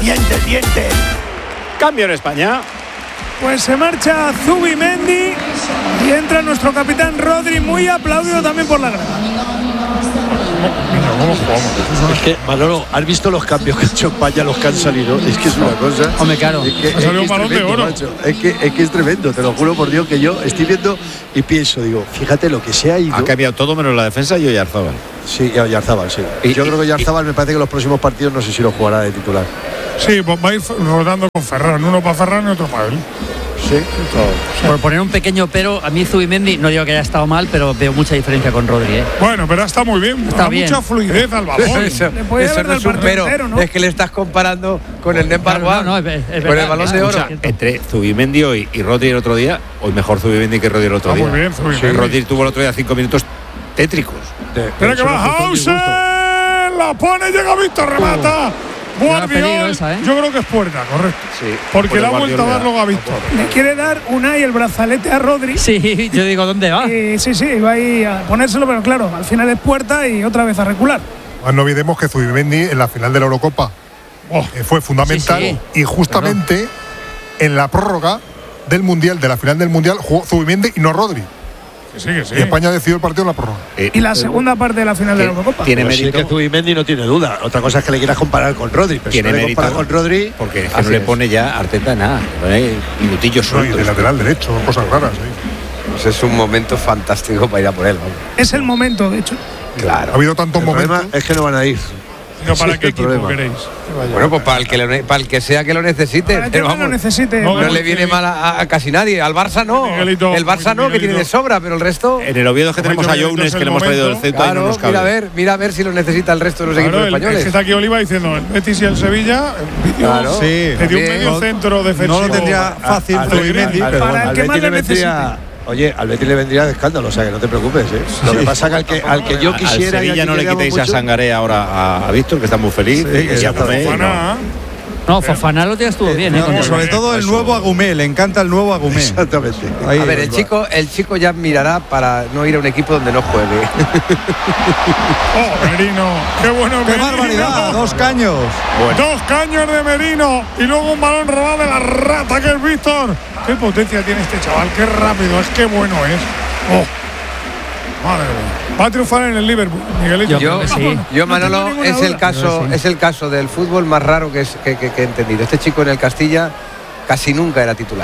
Diente. Cambio en España. Pues se marcha Zubimendi y entra nuestro capitán Rodri, muy aplaudido también por la grada. ¿Cómo jugamos? Es que, Manolo, ¿has visto los cambios que ha hecho España, los que han salido? Es que es una cosa. Hombre, claro. Ha salido un balón de oro. Macho. Es que es tremendo, te lo juro por Dios, que yo estoy viendo y pienso, digo, fíjate lo que se ha ido. Ha cambiado todo menos la defensa y Oyarzábal. Sí, Oyarzábal, sí. Yo creo que Oyarzábal me parece que los próximos partidos no sé si lo jugará de titular. Sí, pues va a ir rodando con Ferran, uno para Ferran y otro para él. Sí, Por poner un pequeño pero, a mí Zubimendi, no digo que haya estado mal, pero veo mucha diferencia con Rodri, ¿eh? Bueno, pero está muy bien, Está da bien. mucha fluidez al balón. Eso Le podía haber no dado es el un partido pero, entero, ¿no? es que le estás comparando con el Number One, No, es con verdad, el balón de oro. Escucha, entre Zubimendi hoy y Rodri el otro día, hoy mejor Zubimendi que Rodri el otro día. Muy bien, Zubimendi. Sí, Rodri tuvo el otro día 5 minutos tétricos. Espera que va Hausen, la pone, llega Víctor, remata. Guardiol, esa, ¿eh? yo creo que es puerta, correcto. Sí, Porque le ha Guardiola vuelto a dar luego a Víctor. Le quiere dar Unai el brazalete a Rodri. Sí, yo digo, ¿dónde va? Sí, va ahí a ponérselo, pero claro, al final es puerta y otra vez a recular. No olvidemos que Zubimendi en la final de la Eurocopa fue fundamental, Sí. y justamente en la prórroga del Mundial, de la final del Mundial, jugó Zubimendi y no Rodri. Que sí. Y España decidió el partido en la prórroga. Y la segunda parte de la final de la Eurocopa. Tiene Pero sí mérito. que Zubimendi no tiene duda. Otra cosa es que le quieras comparar con Rodri. Pero Tiene si no le mérito, comparas con Rodri, porque es que así no le es. pone ya Arteta nada. Le pone minutillos No, y sueltos. de lateral derecho, cosas raras. Pues es un momento fantástico para ir a por él, vamos. Es el momento, de hecho. Claro. Ha habido tantos El problema momentos. es que no van a ir. No, ¿para Sí, qué el equipo problema. queréis? Bueno, pues para el que sea que lo necesite. Para que Pero no lo vamos, necesite. no le viene mal a casi nadie. Al Barça no. Miguelito, El Barça no, que tiene de sobra, pero el resto. En el Oviedo que tenemos a Younes, que le hemos traído del centro y no Claro, nos cabe. mira a ver si lo necesita el resto de los equipos Claro, es españoles. que está aquí Oliva diciendo el Betis y el Sevilla. Claro. Sí. Que dio un También. medio centro defensivo. No lo tendría fácil Al Zubimendi, Betis- pero Para bueno. el que más Betis le le vendría. Oye, al Betis le vendría de escándalo, o sea que no te preocupes, ¿eh? Lo que pasa es que al que yo quisiera. Al y al Sevilla que no le queríamos quitéis a mucho- Sangaré ahora a Víctor, que está muy feliz. Sí, y a Fofana, Fofana, No, Fofana lo estuvo bien, ¿eh? No, Contra sobre el- todo el nuevo Agumé, le encanta el nuevo Agumé. Exactamente. Ahí, A ver, el chico ya mirará para no ir a un equipo donde no juegue. Oh, Merino. Qué bueno, ¡Qué Merino. barbaridad! 2 caños. Dos caños de Merino y luego un balón robado de la rata que es Víctor. Qué potencia tiene este chaval, qué rápido es, qué bueno es. Oh. Madre mía. Va a triunfar en el Liverpool, Miguelito. Yo creo que sí. Yo, Manolo, No tengo ninguna duda. es el caso del fútbol más raro que he entendido. Este chico en el Castilla casi nunca era titular.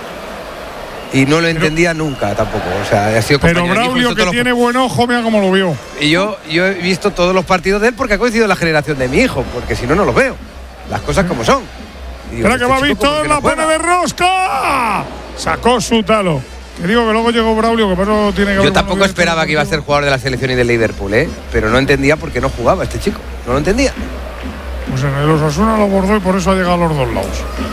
Y no lo entendía nunca tampoco. O sea, ha sido Pero compañero de equipo, Braulio, hizo que todos los- tiene buen ojo, mira cómo lo vio. Y yo he visto todos los partidos de él porque ha coincidido la generación de mi hijo, porque si no, no los veo. Las cosas como son. Y digo, Espera que este va chico, ¿por Víctor, qué la no pone juega? de rosca. Sacó su talo. Te digo que luego llegó Braulio, que por eso tiene que Yo ver tampoco con esperaba que iba a ser jugador de la selección y del Liverpool, pero no entendía por qué no jugaba este chico. No lo entendía. Pues en el Osasuna lo bordó y por eso ha llegado a los dos lados.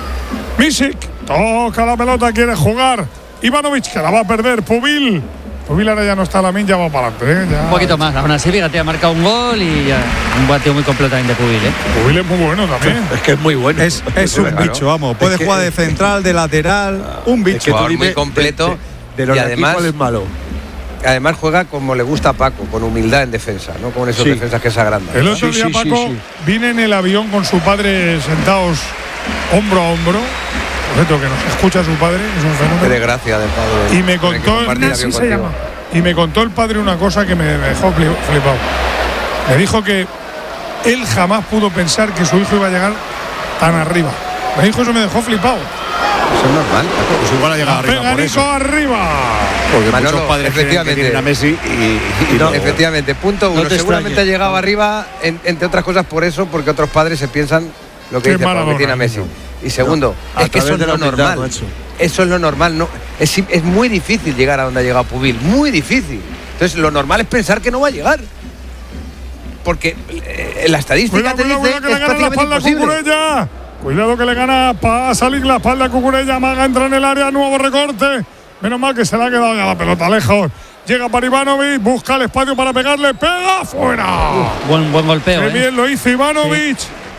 Misic toca la pelota, quiere jugar. Ivanovic, que la va a perder. Pubil ahora ya no está, la min, ya va para adelante. Ya. Un poquito más. Aún así, fíjate, ha marcado un gol y ya. Un batido muy completo también de Pubil, ¿eh? Pubil es muy bueno también. Es que es muy bueno. Es un Claro. bicho, vamos. Puede Es que- jugar de central, de lateral. Un Es que bicho. tú Jugador muy dime completo de los y de aquí, además- ¿cuál es malo? Además juega como le gusta a Paco, con humildad en defensa, no con esos Sí. defensas que se agrandan. El otro Sí, día sí, Paco sí, sí. viene en el avión con su padre sentados hombro a hombro. Por cierto, que nos escucha su padre, es un Qué fenómeno. desgracia del padre. Y me Tener que contó, compartir así avión se contigo. llama. Y me contó el padre una cosa que me dejó flipado. Me dijo que él jamás pudo pensar que su hijo iba a llegar tan arriba. Me dijo eso, me dejó flipado. Eso es normal. Paco. Pues igual ha llegado arriba Pega por Nico eso. arriba. Porque Manolo, muchos padres creen que efectivamente. tienen a Messi y no. Efectivamente, punto uno. te Seguramente extrañes. ha llegado arriba, entre otras cosas por eso, porque otros padres se piensan lo que Qué dice Pablo, Maradona, que tiene a Messi. niño. Y segundo, A es que eso través es de la lo humildad, normal. macho. Eso es lo normal. No, es muy difícil llegar a donde ha llegado Pubil. Muy difícil. Entonces, lo normal es pensar que no va a llegar. Porque la estadística te dice Cuidado, que que le es gana la prácticamente espalda a imposible. Cucurella. Cuidado que le gana para salir la espalda a Cucurella. Maga entra en el área, nuevo recorte. Menos mal que se le ha quedado ya la pelota lejos. Llega para Ivanovic, busca el espacio para pegarle, pega fuera. Buen golpeo, Qué ¿eh? bien lo hizo Ivanovic.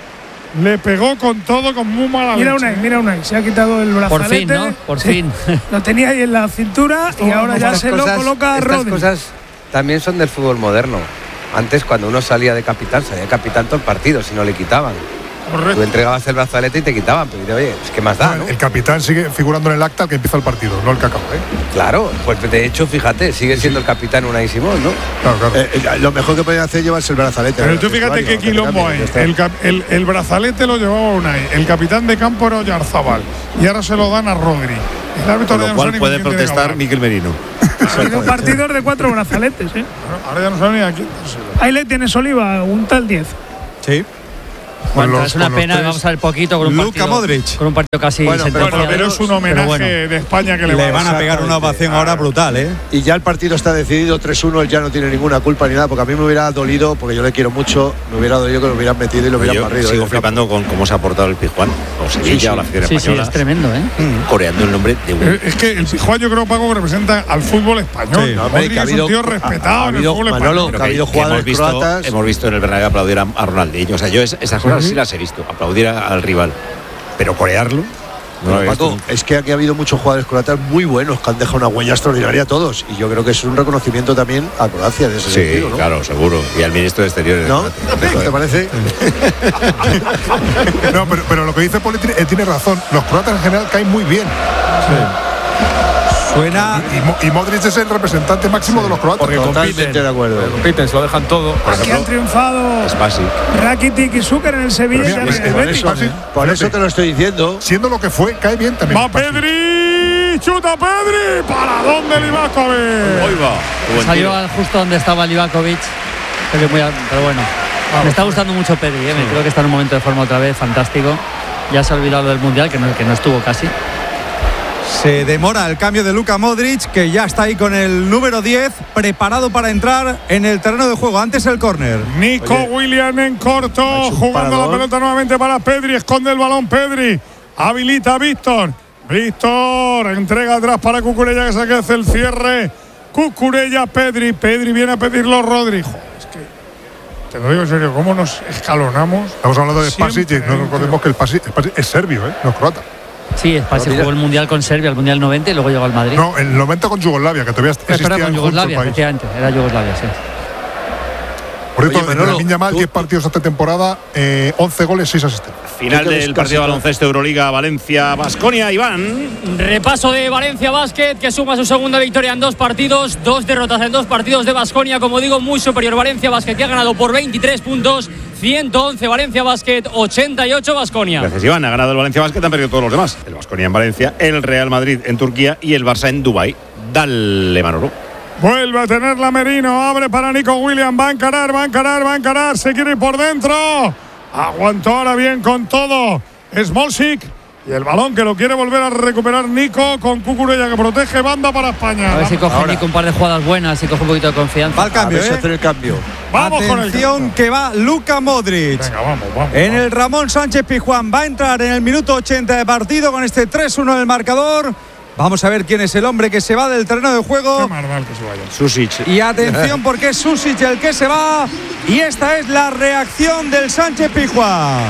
Le pegó con todo, con muy mala leche. Mira Unai, se ha quitado el brazalete. Por fin, ¿no? Por fin. Lo tenía ahí en la cintura y ahora ya Estas se lo coloca a estas Rodri. cosas también son del fútbol moderno. Antes, cuando uno salía de capitán todo el partido, si no le quitaban. Correcto. Tú entregabas el brazalete y te quitaban, pero dices, oye, es que más da, ¿no? El capitán sigue figurando en el acta al que empieza el partido, no el que acaba, ¿eh? Claro, pues de hecho, fíjate, sigue siendo el capitán Unai Simón, ¿no? Claro. Lo mejor que podían hacer es llevarse el brazalete. Pero tú fíjate qué quilombo hay. El brazalete lo llevaba Unai, el capitán de campo era Oyarzabal y ahora se lo dan a Rodri. El árbitro Con lo cual puede protestar Miquel Merino. Ha habido partidos de 4 brazaletes, ¿eh? Ahora ya no sabe ni a quién. Ahí le tienes, Oliva, un tal 10. Sí. Bueno, es una pena, vamos a ver poquito con un Luka partido, Modric. con un partido casi sentenciado. Pero es un homenaje de España que le van a pegar una ovación ahora brutal, ¿eh? Y ya el partido está decidido 3-1, él ya no tiene ninguna culpa ni nada, porque a mí me hubiera dolido, porque yo le quiero mucho, me hubiera dolido que lo hubieran metido y lo hubieran barrido. Sigo flipando con cómo se ha portado el Pizjuán, o Sevilla, o la afición española. Sí, es tremendo, ¿eh? Coreando el nombre de un... Es que el Pizjuán, yo creo, Paco, que representa al fútbol español. Sí. Modric es un tío respetado en el fútbol Manolo, español. que ha habido jugadores croatas. Hemos visto en el Bernabéu aplaudir a Ronaldinho. O sea, yo esas cosas sí las he visto. Aplaudir al rival. Pero corearlo. No lo he visto Paco, nunca. es que aquí ha habido muchos jugadores croatas muy buenos que han dejado una huella extraordinaria a todos. Y yo creo que es un reconocimiento también a Croacia en ese Sí, sentido, ¿no? claro, seguro. Y al ministro de Exteriores. ¿No? ¿Te parece? No, pero lo que dice Poli tiene razón. Los croatas en general caen muy bien. Suena. Y Modric es el representante máximo de los croatas. Totalmente de acuerdo. Compiten, se lo dejan todo. Aquí han triunfado Es básico. Rakitic y Zucker en el Sevilla y Pero mira, en el Betis. Por eso te lo estoy diciendo. Siendo lo que fue, cae bien también. Va Pedri, chuta Pedri, ¿para dónde Livakovic? Hoy va. Salió justo donde estaba Livakovic, pero bueno. Me está gustando mucho Pedri, ¿eh? Creo que está en un momento de forma otra vez fantástico. Ya se ha olvidado del Mundial, que no estuvo casi. Se demora el cambio de Luka Modric, que ya está ahí con el número 10, preparado para entrar en el terreno de juego. Antes el córner. Nico Williams en corto, jugando la pelota nuevamente para Pedri, esconde el balón Pedri, habilita a Víctor. Víctor entrega atrás para Cucurella, que se hace el cierre. Cucurella, Pedri viene a pedirlo Rodri. Joder, es que te lo digo en serio, ¿cómo nos escalonamos? Estamos hablando de Spasic, y no Siempre. recordemos que el Spasic es serbio, no es croata. Sí, se jugó el Mundial con Serbia, el Mundial 90 y luego llegó al Madrid. No, el 90 con Yugoslavia, que todavía existía Espera, con en Yugoslavia, el país. efectivamente, era Yugoslavia, sí. Por cierto, Oye, Manolo, Lamine Yamal, 10 partidos esta temporada, 11 goles, 6 asistencias. Final del partido de baloncesto Euroliga Valencia-Baskonia, Iván. Repaso de Valencia Basket, que suma su segunda victoria en 2 partidos, 2 derrotas en 2 partidos de Baskonia. Como digo, muy superior Valencia Basket, que ha ganado por 23 puntos. 111 Valencia Basket, 88 Baskonia. Gracias, Iván. Ha ganado el Valencia Basket, han perdido todos los demás. El Baskonia en Valencia, el Real Madrid en Turquía y el Barça en Dubái. Dale, Manolo. Vuelve a tenerla Merino, abre para Nico Williams, va a encarar, se quiere ir por dentro. Aguantó ahora bien con todo Smolcic. Y el balón que lo quiere volver a recuperar Nico con Cucurella, que protege, banda para España. A ver si coge Nico un par de jugadas buenas y coge un poquito de confianza. Va al cambio, A ver si hacer el cambio. Vamos con el Atención, que va Luka Modric. Venga, vamos. En el Ramón Sánchez Pizjuán va a entrar en el minuto 80 de partido con este 3-1 del marcador. Vamos a ver quién es el hombre que se va del terreno de juego. Qué mal que se vaya. Susic. Y atención porque es Susic el que se va. Y esta es la reacción del Sánchez Pizjuán.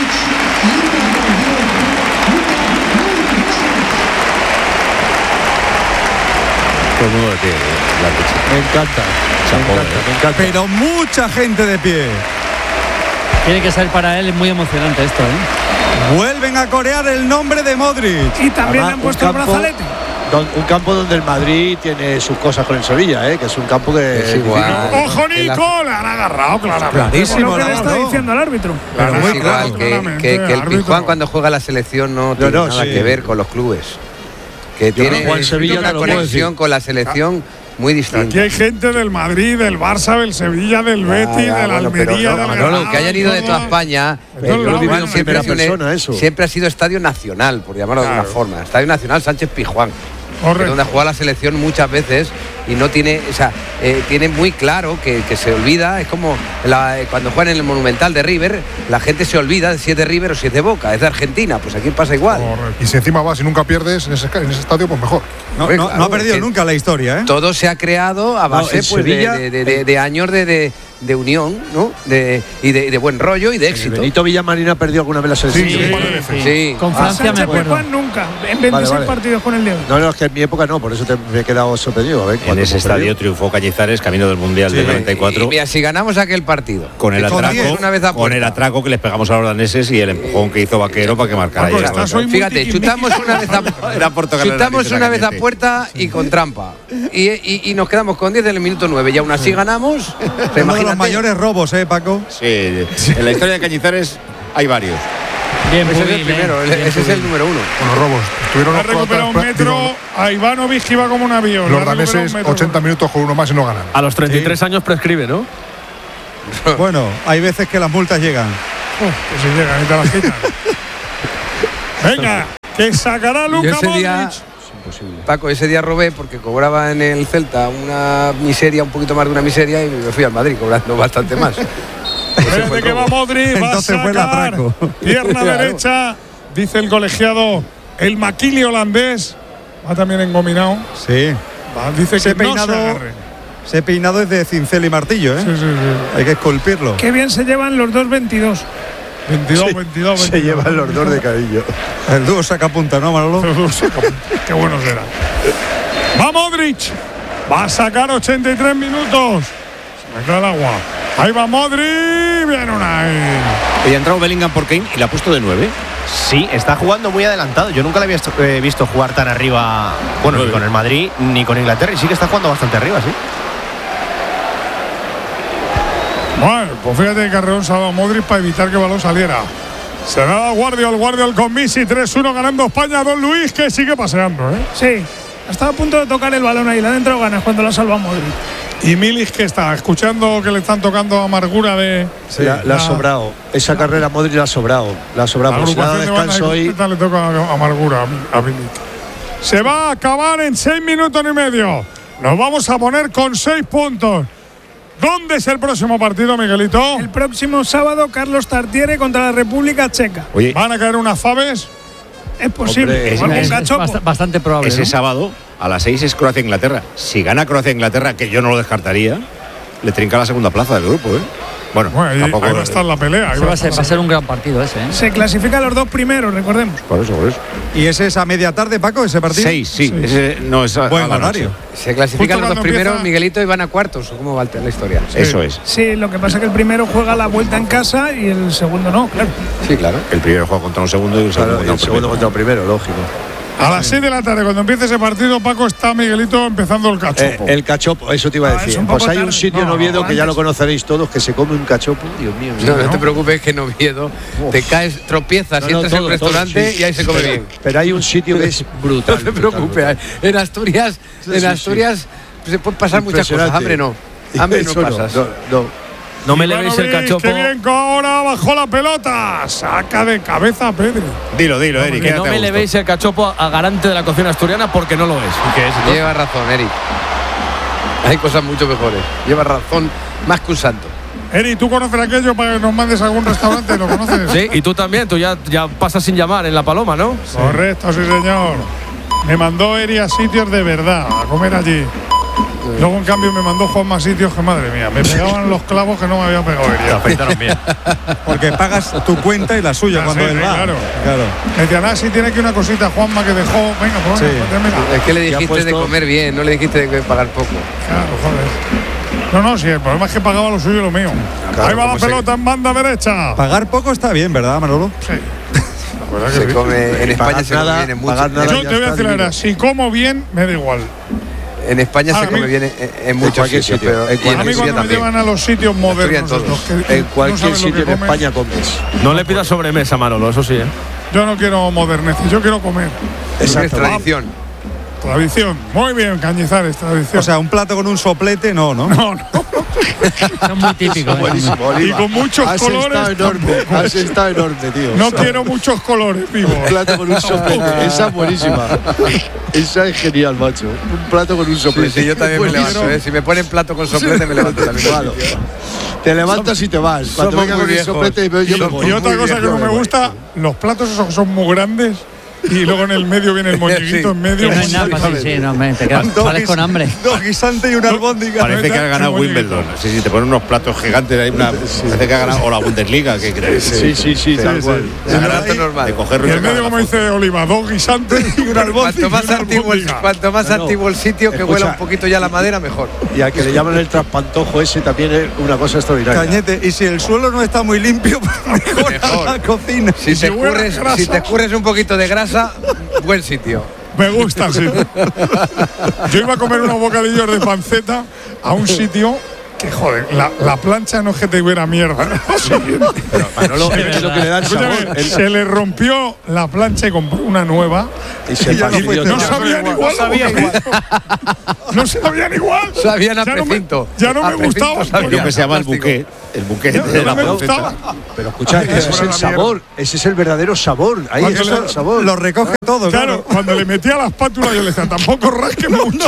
Todo el mundo de pie, la leche. Me encanta. Me encanta. Pero mucha gente de pie. Tiene que ser para él muy emocionante esto, ¿eh? Vuelven a corear el nombre de Modric. Y también le Además, han puesto el brazalete. Un campo donde el Madrid tiene sus cosas con el Sevilla, que es un campo que Es igual. ¡Ojo, Nico! Le han agarrado claramente. Clarísimo, Lo que le está ¿no? diciendo el árbitro. Pero muy Es igual claramente, que el árbitro. Pizjuán cuando juega la selección no tiene nada sí. que ver con los clubes. Que tiene Juan Sevilla una te lo puedo conexión decir. con la selección muy distinta. Aquí hay gente del Madrid, del Barça, del Sevilla, del Betis, del bueno, pero Almería, no, del Manolo, Granada, que hayan ido de toda España. Pero yo lo he vivido en siempre, primera persona, eso. siempre ha sido Estadio Nacional, por llamarlo de Claro. alguna forma. Estadio Nacional Sánchez Pizjuán. Correcto. Donde ha jugado la selección muchas veces y no tiene, o sea, tiene muy claro que se olvida. Es como cuando juegan en el Monumental de River, la gente se olvida de si es de River o si es de Boca, es de Argentina, pues aquí pasa igual. Y si encima vas y nunca pierdes en ese estadio, pues mejor. No, no ha perdido nunca la historia, ¿eh? Todo se ha creado a base en pues, Sevilla, de años de de unión, ¿no? Y de buen rollo y de éxito. Benito Villamarín ha perdido alguna vez la selección. Sí. Con Francia me acuerdo. Juan nunca, en 26 partidos con el León. No, es que en mi época no, por eso me he quedado sorprendido. A ver, En ese estadio triunfó Cañizares, camino del Mundial del 94. Y mira, si ganamos aquel partido. Con el atraco, con el atraco que les pegamos a los daneses y el empujón que hizo Vaquero para que marcara. Fíjate, chutamos una vez a puerta y con trampa. Y nos quedamos con 10 en el minuto 9 y aún así ganamos. Uno de los mayores robos, Paco. Sí, en la historia de Cañizares hay varios. Bien, ese es el primero, ese es el número 1. Con los robos. Ha recuperado un metro a Ivanovic, que iba como un avión. Los daneses 80 minutos con uno más y no ganan. A los 33 años prescribe, ¿no? Bueno, hay veces que las multas llegan. Que si llegan y te las quitan. Venga, que sacará Luka Modric. Paco, ese día robé porque cobraba en el Celta una miseria, un poquito más de una miseria, y me fui al Madrid cobrando bastante más. Desde que va Modric, va a sacar pierna derecha, dice el colegiado, el maquili holandés, va también engominado. Sí. Dice ese que peinado, no se agarre. Ese peinado es de cincel y martillo, ¿eh? Sí. Hay que esculpirlo. Qué bien se llevan los dos 22. 22. Se llevan los dos de cariño. El dúo sacapunta, ¿no, Manolo? Qué bueno será. Va Modric. Va a sacar 83 minutos. Se me cae el agua. Ahí va Modric. Viene Unai. Y ha entrado Bellingham por Kane y la ha puesto de 9. Sí, está jugando muy adelantado. Yo nunca le había visto jugar tan arriba, bueno, ni con el Madrid ni con Inglaterra. Y sí que está jugando bastante arriba, sí. Bueno, pues fíjate que Carreón se ha dado a Modric para evitar que el balón saliera. Se da Guardiol con Messi, 3-1 ganando España. Don Luis, que sigue paseando, ¿eh? Sí, estaba a punto de tocar el balón ahí, le han entrado ganas cuando la salva Modric. Y Milik, que está escuchando que le están tocando amargura de. Sí, le ha sobrado. Esa carrera Modric le ha sobrado. La agrupación de descanso hoy. Le toca amargura a Milik. Se va a acabar en 6 minutos y medio. Nos vamos a poner con 6 puntos. ¿Dónde es el próximo partido, Miguelito? El próximo sábado, Carlos Tartiere contra la República Checa. Oye, ¿van a caer unas faves? Es posible. Es bastante probable. Ese sábado a las 6 es Croacia-Inglaterra. Si gana Croacia-Inglaterra, que yo no lo descartaría, le trinca la segunda plaza del grupo, ¿eh? Bueno, tampoco ahí va a estar la pelea. Va a ser un gran partido ese, ¿eh? Se clasifican los dos primeros, recordemos. Por eso. ¿Y ese es a media tarde, Paco, ese partido? 6, sí. Ese no es a buen la horario. Se clasifican los dos primeros, Miguelito, y van a cuartos. ¿Cómo va la historia? Sí. Eso es. Sí, lo que pasa es que el primero juega la vuelta en casa y el segundo no, claro. Sí, claro. El primero juega contra un segundo y el segundo contra un primero, lógico. A las 6 de la tarde, cuando empiece ese partido, Paco, está Miguelito empezando el cachopo. El cachopo, eso te iba a decir. Pues hay un sitio en Oviedo que ya lo conoceréis todos, que se come un cachopo. Dios mío. No te preocupes, que en Oviedo te caes, tropiezas y entras en un restaurante y ahí se come bien. Pero hay un sitio que es brutal. No te preocupes. En Asturias se pueden pasar muchas cosas. Hambre no. Hambre no pasas. No me levéis el cachopo. Qué bien, ahora bajó la pelota. Saca de cabeza a Pedri. Dilo, Eric. Que no me levéis el cachopo a garante de la cocina asturiana porque no lo es. Lleva razón, Eric. Hay cosas mucho mejores. Lleva razón más que un santo. Eri, ¿tú conoces aquello para que nos mandes a algún restaurante? ¿Lo conoces? Sí, y tú también. Tú ya pasas sin llamar en La Paloma, ¿no? Sí. Correcto, sí, señor. Me mandó Eri a sitios de verdad, a comer allí. Luego, en cambio, me mandó Juan más sitios que, madre mía, me pegaban los clavos que no me habían pegado. Te afeitaron bien. Porque pagas tu cuenta y la suya cuando él va. Claro. Me decían, si tiene aquí una cosita, Juanma, que dejó. Venga, pues démela. Es que le dijiste de comer bien, no le dijiste de pagar poco. Claro, joder. No, sí, el problema es que pagaba lo suyo y lo mío. Claro, ahí va la pelota en banda derecha. Pagar poco está bien, ¿verdad, Manolo? Sí. Se come, en España se come bien mucho. Yo te voy a decir la verdad, si como bien, me da igual. En España se come bien en muchos sitios, pero a mí cuando me llevan a los sitios modernos, en cualquier sitio en España comes. No le pidas sobremesa, Manolo, eso sí, ¿eh? Yo no quiero moderneces, yo quiero comer. Esa es tradición. Tradición. Muy bien, Cañizares, tradición. O sea, un plato con un soplete, no. No. Son muy típicos. Y con muchos colores. Has estado enorme, tío. No quiero muchos colores, vivo. Un plato con un soplete. Esa es buenísima. Esa es genial, macho. Un plato con un soplete. Sí, yo también me levanto. Si me ponen plato con soplete, me levanto también. Claro. Te levantas y te vas. Cuando venga con el soplete, yo me voy. Y otra cosa que no me gusta, los platos esos que son muy grandes. y luego en el medio viene el moñiguito en medio. Que no hay nada, te quedas, sales con hambre. Dos guisantes y una albóndiga. Parece que ha ganado Wimbledon. Sí, te ponen unos platos gigantes ahí, parece que ha ganado o la Bundesliga. Sí, tal cual. Es normal. De coger Y el medio, como dice Oliva, dos guisantes y una albóndiga. Cuanto más antiguo el sitio, que huela un poquito ya la madera, mejor. Y al que le llaman el traspantojo ese también es una cosa extraordinaria. Cañete, y si el suelo no está muy limpio, mejor la cocina. Si te escurres un poquito de grasa, buen sitio. Me gusta, sí. Yo iba a comer unos bocadillos de panceta a un sitio que, joder, la plancha no es que te hubiera mierda. Pero Manolo, es lo que le da el sabor. Se le rompió la plancha y compró una nueva. Y se fastidió. No sabían igual. No sabían igual. Sabían a precinto. Ya no me gustaba. Lo que se llama el buquet. El buquet de la panceta. Pero escucha, ese es el sabor. Ese es el verdadero sabor. Ahí está el sabor. Lo recoge todo. Claro, cuando le metía la espátula yo le decía, tampoco rasque mucho.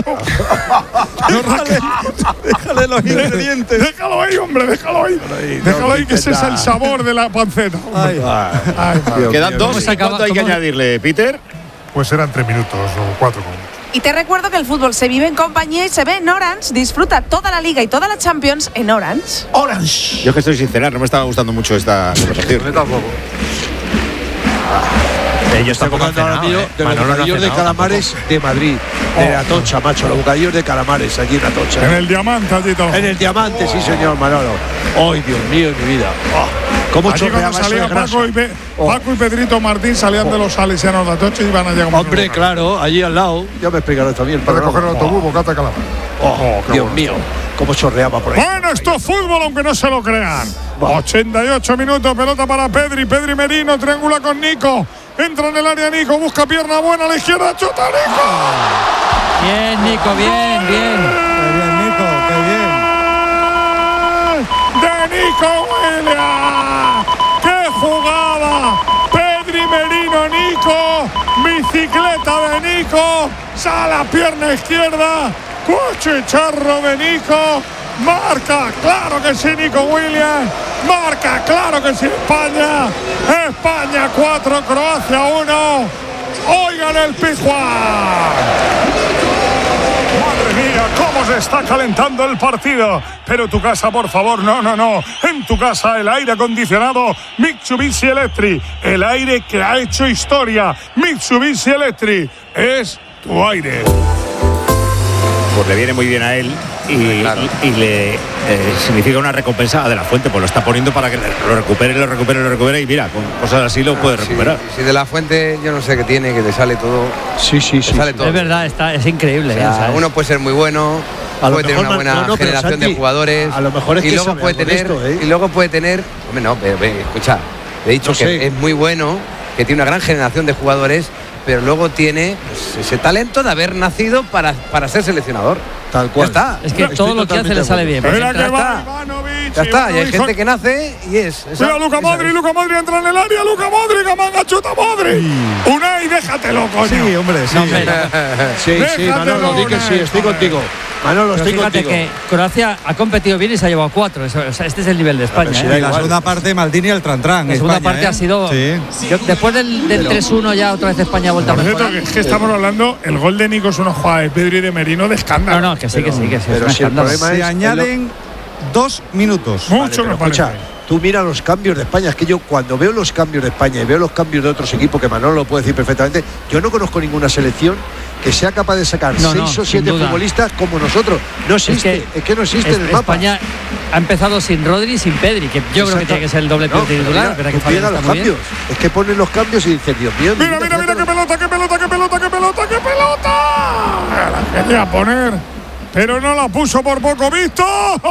Déjale los ingredientes. Déjalo ahí, hombre, déjalo ahí. Déjalo ahí, que ese es el sabor de la panceta. Quedan 2. ¿Cuánto hay que añadirle, Peter? Pues eran 3 minutos o 4 como mucho. Y te recuerdo que el fútbol se vive en compañía y se ve en Orange. Disfruta toda la Liga y toda la Champions en Orange. Orange. Yo que estoy sincera, no me estaba gustando mucho esta conversación. Yo tampoco. Yo estoy acordando ahora mío de los bocadillos de calamares de Madrid, de Atocha, macho, los bocadillos de calamares allí en Atocha. En el Diamante, allí todo. En el Diamante, sí, señor Manolo. ¡Ay, Dios mío, mi vida! ¿Cómo chorreaba eso de grasa? Paco y Pedrito Martín salían de los salesianos de Atocha y iban a llegar. Hombre, claro, allí al lado. Ya me explicaron también. Para coger el autobús, bocata calamar. Dios mío, cómo chorreaba por ahí. Bueno, esto es fútbol, aunque no se lo crean. 88 minutos, pelota para Pedri Merino, triangula con Nico. Entra en el área Nico, busca pierna buena a la izquierda, chuta Nico. Bien, Nico, bien. Qué bien, Nico, qué bien. De Nico Williams. ¡Qué jugada! Pedri Merino, Nico. Bicicleta de Nico. Sale a pierna izquierda. Cuchicharro de Nico. Marca, claro que sí, Nico Williams. Marca, claro que sí, España. España 4, Croacia 1. Oigan el Pizjuán. Madre mía, cómo se está calentando el partido. Pero tu casa, por favor, no. En tu casa el aire acondicionado Mitsubishi Electric. El aire que ha hecho historia. Mitsubishi Electric es tu aire. Pues le viene muy bien a él y le significa una recompensa de la Fuente, pues lo está poniendo para que lo recupere y mira, con cosas así lo puede recuperar. Si de la Fuente yo no sé qué tiene, que te sale todo. Sí. Sale todo. Es verdad, es increíble. O sea, uno puede ser muy bueno, puede tener una buena generación de jugadores. A lo mejor es que luego puede tener, hombre, no, escucha, he dicho que es muy bueno, que tiene una gran generación de jugadores, pero luego tiene pues, ese talento de haber nacido para ser seleccionador. Tal cual. Ya está. Es que todo lo que hace le sale bien. Ya está, y hay gente que nace y es. Mira, Luka Modric entra en el área, Luka Modric, Amanga, chuta Modric. Unai, déjatelo, coño. Sí, hombre, sí. Sí, Manolo, di que sí, estoy contigo. Manolo, estoy fíjate contigo. que Croacia ha competido bien y se ha llevado 4. O sea, este es el nivel de España. En la segunda parte, Maldini al Trantrán. La segunda parte ha sido. Sí. Después del 3-1, ya otra vez España ha vuelto a mejorar. Es que estamos hablando, el gol de Nico es una jugada de Pedri y de Merino de escándalo. No, que sí. Pero si el problema se es añaden 2 minutos. Mucho me parece. Escucha, tú mira los cambios de España. Es que yo cuando veo los cambios de España y veo los cambios de otros equipos, que Manolo lo puede decir perfectamente, yo no conozco ninguna selección que sea capaz de sacar 6 o 7 futbolistas como nosotros. No existe, es que no existe en el mapa. España ha empezado sin Rodri y sin Pedri, que yo creo que tiene que ser el doble titular. Pero que fallan los cambios. Es que ponen los cambios y dicen, Dios mío. Mira, qué pelota. La quería poner, pero no la puso por poco, Víctor.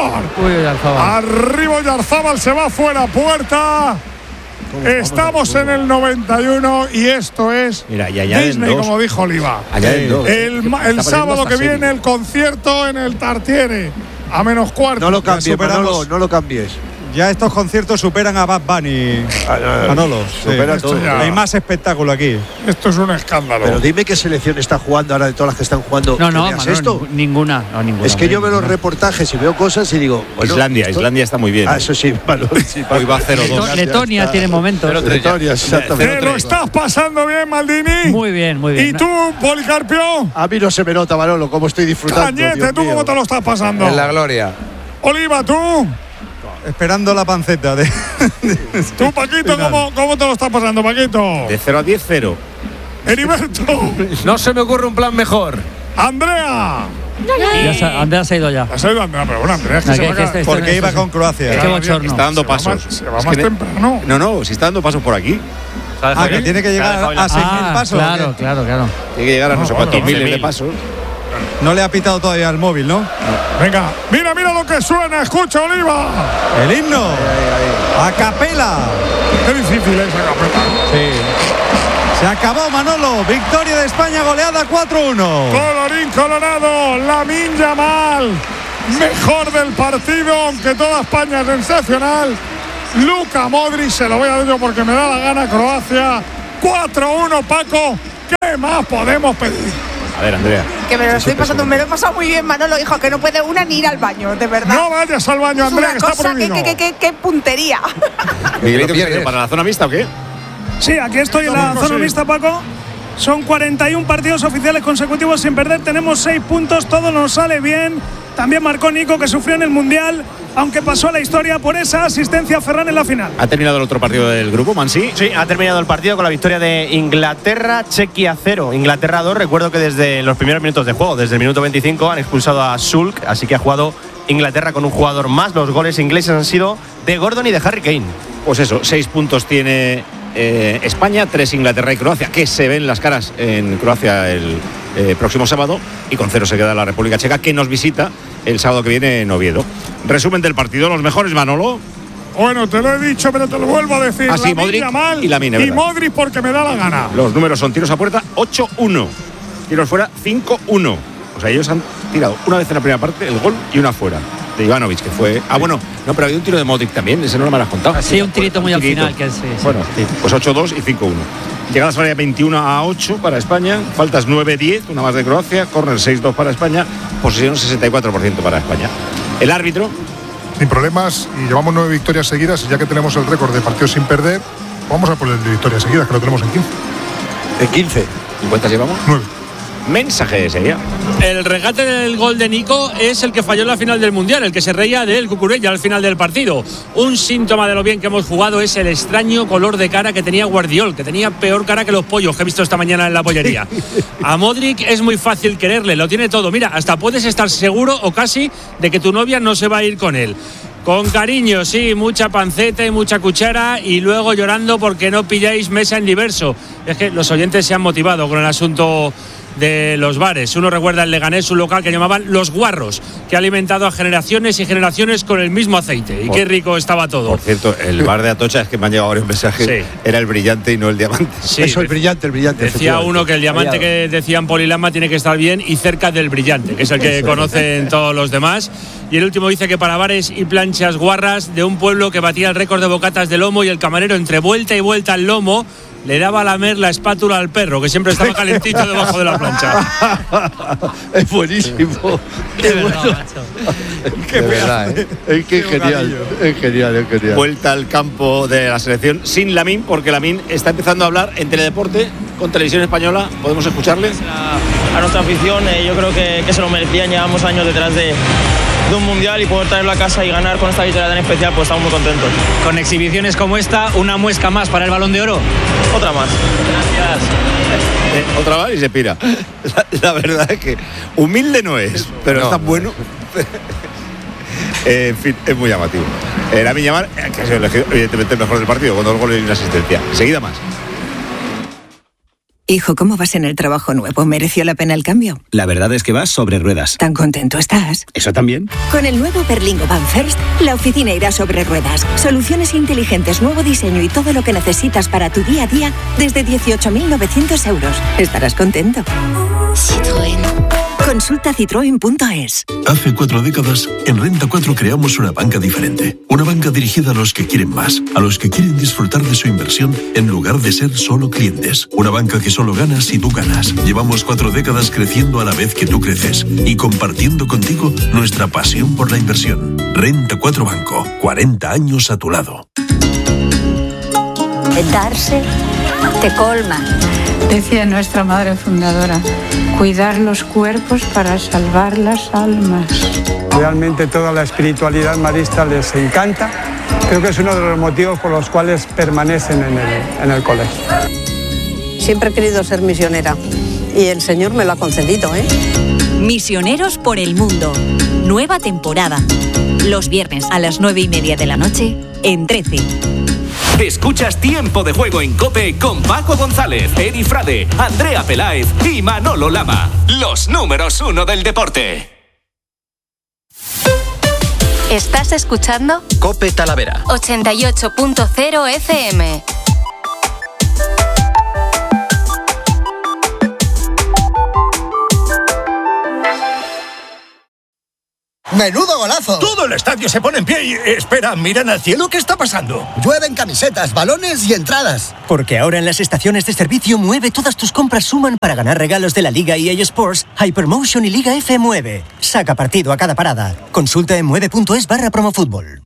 Arriba Oyarzábal, se va fuera, puerta. Estamos en el 91 y esto es Disney, como dijo Oliva. El sábado que viene el concierto en el Tartiere a -4. No lo cambies, Manolo, no lo cambies. Ya estos conciertos superan a Bad Bunny, Manolo. Supera todo. Hay más espectáculo aquí. Esto es un escándalo. Pero dime qué selección está jugando ahora de todas las que están jugando. No, Manolo, esto. Ninguna. Es que yo veo los reportajes y veo cosas y digo. Bueno, Islandia está muy bien. Eso sí, Hoy va 0-2. Letonia tiene momentos. Letonia, exactamente. ¿Te lo estás pasando bien, Maldini? Muy bien. ¿Y tú, Policarpio? A mí no se me nota, Manolo, cómo estoy disfrutando. Cañete, ¿tú cómo te lo estás pasando? En la gloria. Oliva, ¿tú? Esperando la panceta de Tú, Paquito, ¿cómo te lo estás pasando, Paquito? De 0 a 10, 0. Heriberto. No se me ocurre un plan mejor. Andrea. Andrea se ha ido ya. Ha salido Andrea, pero bueno, Andrea es que se va porque iba con Croacia. Qué bochorno. Está dando pasos. Se va más temprano. No, si está dando pasos por aquí. Que tiene que llegar a 6.000 pasos. Claro. Tiene que llegar a no sé cuántos miles de pasos. No le ha pitado todavía el móvil, ¿no? Venga, mira lo que suena, escucha, Oliva. El himno. A capela. Qué difícil es a capela. Sí. Se acabó, Manolo. Victoria de España, goleada 4-1. Colorín colorado, Lamine Yamal, mejor del partido, aunque toda España es sensacional. Luka Modric, se lo voy a dar yo porque me da la gana, Croacia. 4-1, Paco. ¿Qué más podemos pedir? A ver, Andrea. Que me lo estoy pasando, me lo he pasado muy bien, Manolo, hijo, que no puede una ni ir al baño, de verdad. No vayas al baño, Andrea, que está prohibido. Qué puntería. ¿Para la zona mixta o qué? Sí, aquí estoy en la zona mixta, Paco. Son 41 partidos oficiales consecutivos sin perder. Tenemos 6 puntos, todo nos sale bien. También marcó Nico, que sufrió en el Mundial, aunque pasó a la historia por esa asistencia a Ferran en la final. ¿Ha terminado el otro partido del grupo, Mansi? Sí, ha terminado el partido con la victoria de Inglaterra, Chequia 0, Inglaterra 2. Recuerdo que desde los primeros minutos de juego, desde el minuto 25, han expulsado a Sulk, así que ha jugado Inglaterra con un jugador más. Los goles ingleses han sido de Gordon y de Harry Kane. Pues eso, 6 puntos tiene España, 3 Inglaterra y Croacia, que se ven las caras en Croacia el próximo sábado, y con 0 se queda la República Checa, que nos visita el sábado que viene en Oviedo. Resumen del partido, los mejores, Manolo. Bueno, te lo he dicho, pero te lo vuelvo a decir. Sí, Modric Yamal y Lamine, y Modric porque me da la gana. Los números son tiros a puerta 8-1, tiros fuera 5-1. O sea, ellos han tirado una vez en la primera parte el gol y una fuera. De Ivanovic, que fue. Bueno, no, pero había un tiro de Modric también, ese no me lo has contado. Sí, un tirito muy al final. Que sí. Bueno, pues 8-2 y 5-1. Llegadas área 21-8 para España, faltas 9-10, una más de Croacia, córner 6-2 para España, posesión 64% para España. El árbitro. Sin problemas, y llevamos 9 victorias seguidas, y ya que tenemos el récord de partidos sin perder, vamos a por el de victorias seguidas, que lo tenemos en 15. ¿En 15? ¿En cuántas llevamos? 9. Mensaje ese ya. El regate del gol de Nico es el que falló en la final del Mundial, el que se reía de él, Cucurella, al final del partido. Un síntoma de lo bien que hemos jugado es el extraño color de cara que tenía Guardiol, que tenía peor cara que los pollos que he visto esta mañana en la pollería. A Modric es muy fácil quererle, lo tiene todo. Mira, hasta puedes estar seguro o casi de que tu novia no se va a ir con él. Con cariño, sí, mucha panceta y mucha cuchara, y luego llorando porque no pilláis mesa en diverso. Es que los oyentes se han motivado con el asunto de los bares. Uno recuerda el Leganés, un local que llamaban Los Guarros, que ha alimentado a generaciones y generaciones con el mismo aceite. Y qué rico estaba todo. Por cierto, el bar de Atocha, es que me han llegado varios mensajes, sí. Era el Brillante y no el Diamante. Sí, eso, el Brillante. Decía uno que el Diamante, que decían Polilama, tiene que estar bien y cerca del Brillante, que es el que conocen todos los demás. Y el último dice que para bares y planchas guarras de un pueblo que batía el récord de bocatas de lomo, y el camarero entre vuelta y vuelta al lomo le daba a lamer la espátula al perro, que siempre estaba calentito debajo de la plancha. Es buenísimo. Qué bueno. Qué verdad, es que es genial. Es genial. Vuelta al campo de la selección sin Lamine, porque Lamine está empezando a hablar en Teledeporte con Televisión Española. ¿Podemos escucharle? A nuestra afición, yo creo que se lo merecían. Llevamos años detrás de un mundial, y poder traerlo a casa y ganar con esta victoria tan especial, pues estamos muy contentos. Con exhibiciones como esta, una muesca más para el Balón de Oro. Otra más. Gracias. Otra más y se pira. La verdad es que humilde no es, pero está bueno. En fin, es muy llamativo. Lamine Yamal, que ha sido elegido evidentemente el mejor del partido, con 2 goles y una asistencia. Seguida más. Hijo, ¿cómo vas en el trabajo nuevo? ¿Mereció la pena el cambio? La verdad es que vas sobre ruedas. ¿Tan contento estás? ¿Eso también? Con el nuevo Berlingo Van First, la oficina irá sobre ruedas. Soluciones inteligentes, nuevo diseño y todo lo que necesitas para tu día a día desde 18.900 euros. Estarás contento. Citroën. Consulta citroen.es. Hace 4 décadas, en Renta 4 creamos una banca diferente. Una banca dirigida a los que quieren más, a los que quieren disfrutar de su inversión en lugar de ser solo clientes. Una banca que solo gana si tú ganas. Llevamos 4 décadas creciendo a la vez que tú creces y compartiendo contigo nuestra pasión por la inversión. Renta 4 Banco, 40 años a tu lado. Darse te colma. Decía nuestra madre fundadora, cuidar los cuerpos para salvar las almas. Realmente toda la espiritualidad marista les encanta. Creo que es uno de los motivos por los cuales permanecen en el colegio. Siempre he querido ser misionera y el Señor me lo ha concedido, ¿eh? Misioneros por el mundo. Nueva temporada. Los viernes a las 9:30 de la noche en 13. Escuchas Tiempo de Juego en COPE con Paco González, Edi Frade, Andrea Peláez y Manolo Lama. Los números 1 del deporte. ¿Estás escuchando? COPE Talavera 88.0 FM. ¡Menudo golazo! Todo el estadio se pone en pie y... Espera, miran al cielo, ¿qué está pasando? Llueven camisetas, balones y entradas. Porque ahora en las estaciones de servicio Mueve todas tus compras suman para ganar regalos de la Liga EA Sports, Hypermotion y Liga F Mueve. Saca partido a cada parada. Consulta en mueve.es/promofútbol.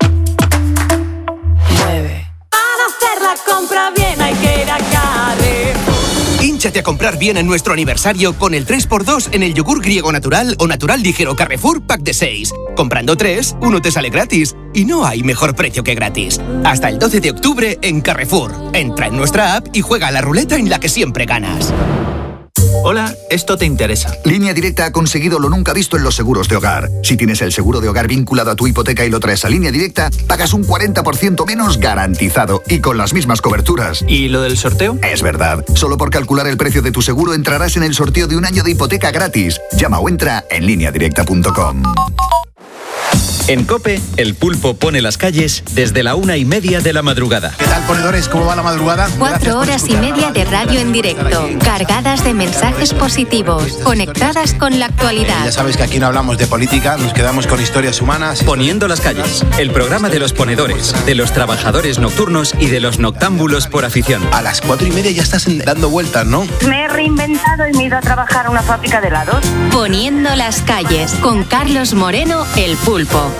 Mueve. Para hacer la compra bien hay que ir a Carrefour. Hínchate a comprar bien en nuestro aniversario con el 3x2 en el yogur griego natural o natural ligero Carrefour Pack de 6. Comprando 3, uno te sale gratis. Y no hay mejor precio que gratis. Hasta el 12 de octubre en Carrefour. Entra en nuestra app y juega a la ruleta en la que siempre ganas. Hola, esto te interesa. Línea Directa ha conseguido lo nunca visto en los seguros de hogar. Si tienes el seguro de hogar vinculado a tu hipoteca y lo traes a Línea Directa, pagas un 40% menos garantizado y con las mismas coberturas. ¿Y lo del sorteo? Es verdad. Solo por calcular el precio de tu seguro entrarás en el sorteo de un año de hipoteca gratis. Llama o entra en lineadirecta.com. En COPE, el pulpo pone las calles desde la 1:30 de la madrugada. ¿Qué tal, ponedores? ¿Cómo va la madrugada? 4 horas y media de radio en directo, cargadas de mensajes positivos, conectadas con la actualidad. Ya sabéis que aquí no hablamos de política, nos quedamos con historias humanas. Poniendo las calles, el programa de los ponedores, de los trabajadores nocturnos y de los noctámbulos por afición. A las 4:30 ya estás dando vueltas, ¿no? Me he reinventado y me he ido a trabajar a una fábrica de helados. Poniendo las calles, con Carlos Moreno, el pulpo.